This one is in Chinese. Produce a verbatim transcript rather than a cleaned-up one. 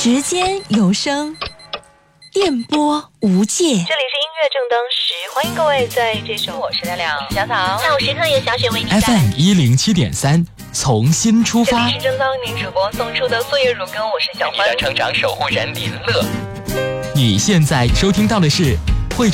时间有声，电波无界。这里是音乐正当时，欢迎各位在这首我是亮亮小草下午时刻由小雪为您带来 F M 一零七点三，从新出发。 这里是正当您主播送出的岁月乳羹，我是小欢。 成长守护人林乐。 你现在收听到的是